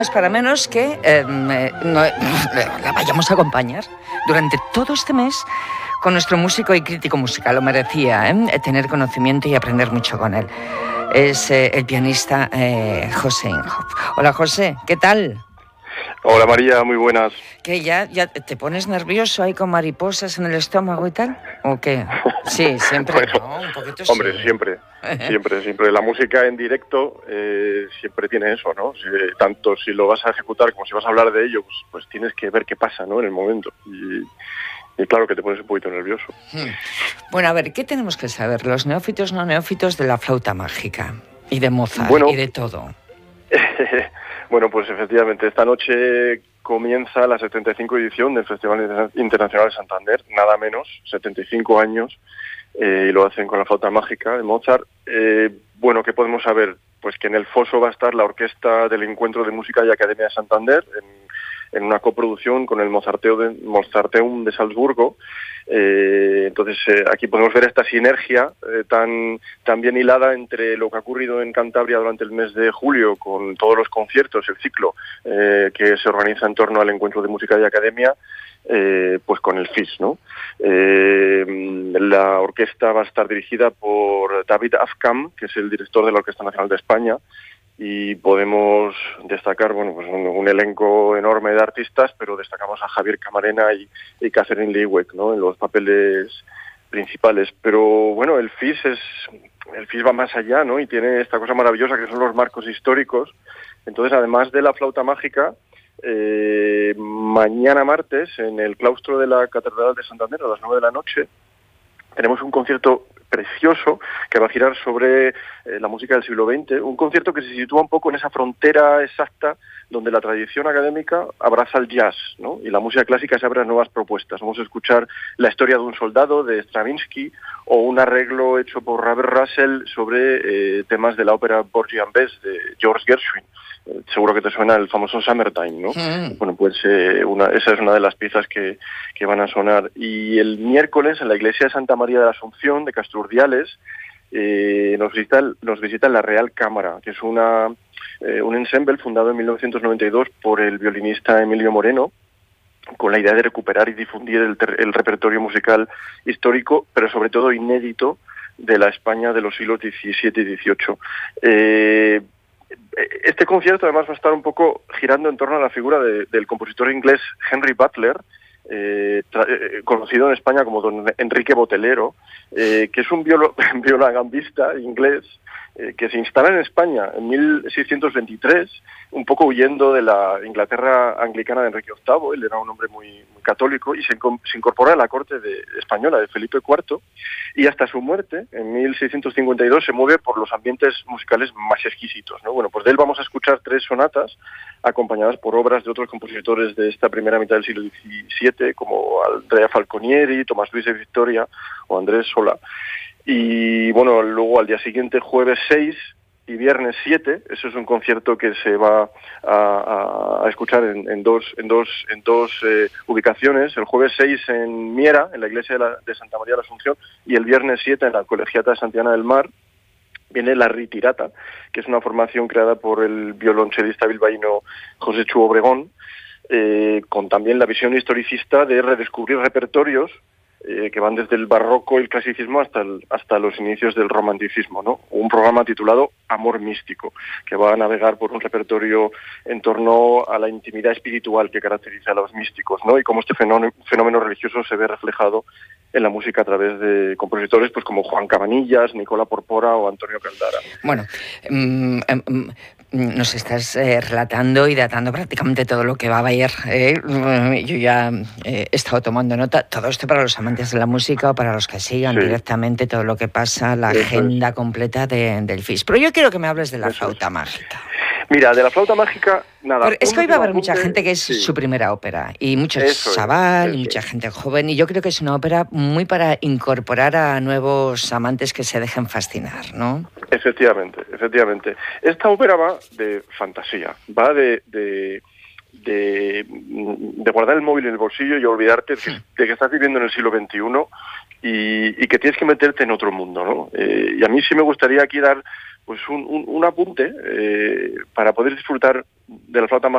Es para menos que la vayamos a acompañar durante todo este mes con nuestro músico y crítico musical. Lo merecía, tener conocimiento y aprender mucho con él. Es el pianista José Inhofe. Hola, José, ¿qué tal? Hola, María, muy buenas. ¿Qué, ya te pones nervioso ahí con mariposas en el estómago y tal? ¿O qué? Sí, siempre, bueno, ¿no? Un poquito hombre, sí. siempre. La música en directo siempre tiene eso, ¿no? Tanto si lo vas a ejecutar como si vas a hablar de ello, pues tienes que ver qué pasa, ¿no? En el momento. Y claro que te pones un poquito nervioso. Bueno, a ver, ¿qué tenemos que saber? Los neófitos, no neófitos de la flauta mágica y de Mozart y de todo. Bueno, pues efectivamente, esta noche comienza la 75 edición del Festival Internacional de Santander, nada menos, 75 años, y lo hacen con la flauta mágica de Mozart. Bueno, ¿qué podemos saber? Pues que en el foso va a estar la Orquesta del Encuentro de Música y Academia de Santander, en una coproducción con el Mozarteum de Salzburgo. Entonces aquí podemos ver esta sinergia tan bien hilada entre lo que ha ocurrido en Cantabria durante el mes de julio con todos los conciertos, el ciclo que se organiza en torno al Encuentro de Música y Academia, pues con el FIS, ¿no? La orquesta va a estar dirigida por David Afkam, que es el director de la Orquesta Nacional de España, y podemos destacar, bueno, pues un elenco enorme de artistas, pero destacamos a Javier Camarena y Catherine Leewick, ¿no? En los papeles principales. Pero bueno, el FIS va más allá, ¿no? Y tiene esta cosa maravillosa que son los marcos históricos. Entonces, además de la flauta mágica, mañana martes, en el claustro de la Catedral de Santander, a las 9 de la noche, tenemos un concierto precioso que va a girar sobre la música del siglo XX, un concierto que se sitúa un poco en esa frontera exacta donde la tradición académica abraza el jazz, ¿no? Y la música clásica se abre a nuevas propuestas. Vamos a escuchar La historia de un soldado de Stravinsky o un arreglo hecho por Robert Russell sobre temas de la ópera Porgy and Bess de George Gershwin. Seguro que te suena el famoso Summertime, ¿no? Bueno, pues esa es una de las piezas que van a sonar. Y el miércoles en la iglesia de Santa María de la Asunción de Casturdiales nos visita la Real Cámara, que es un ensemble fundado en 1992 por el violinista Emilio Moreno, con la idea de recuperar y difundir el repertorio musical histórico, pero sobre todo inédito, de la España de los siglos XVII y XVIII. Este concierto además va a estar un poco girando en torno a la figura del compositor inglés Henry Butler, conocido en España como don Enrique Botelero, que es un violagambista inglés que se instala en España en 1623, un poco huyendo de la Inglaterra anglicana de Enrique VIII. Él era un hombre muy católico y se incorpora a la corte española de Felipe IV, y hasta su muerte, en 1652, se mueve por los ambientes musicales más exquisitos, ¿no? Bueno, pues de él vamos a escuchar 3 sonatas, acompañadas por obras de otros compositores de esta primera mitad del siglo XVII, como Andrea Falconieri, Tomás Luis de Victoria o Andrés Solá. Y bueno, luego al día siguiente, jueves 6 y viernes 7, eso es un concierto que se va a escuchar en dos ubicaciones. El jueves 6 en Miera, en la iglesia de Santa María de la Asunción, y el viernes 7 en la Colegiata de Santillana del Mar. Viene La Ritirata, que es una formación creada por el violonchelista bilbaíno José Chu Obregón, con también la visión historicista de redescubrir repertorios que van desde el barroco y el clasicismo hasta los inicios del romanticismo, ¿no? Un programa titulado Amor Místico, que va a navegar por un repertorio en torno a la intimidad espiritual que caracteriza a los místicos, ¿no? Y cómo este fenómeno religioso se ve reflejado en la música a través de compositores pues como Juan Cabanillas, Nicola Porpora o Antonio Caldara. Bueno, nos estás relatando y datando prácticamente todo lo que va a haber. Yo ya he estado tomando nota. Todo esto para los amantes de la música o para los que sigan directamente todo lo que pasa, la agenda completa del FIS. Pero yo quiero que me hables de la flauta mágica. Mira, de la flauta mágica, nada. Pero es que hoy va a haber mucha gente que es su primera ópera, y mucho chaval, y mucha gente joven, y yo creo que es una ópera muy para incorporar a nuevos amantes que se dejen fascinar, ¿no? Efectivamente. Esta ópera va de fantasía, va de guardar el móvil en el bolsillo y olvidarte de que estás viviendo en el siglo XXI y que tienes que meterte en otro mundo, ¿no? Y a mí sí me gustaría aquí dar pues un apunte para poder disfrutar de la flauta mágica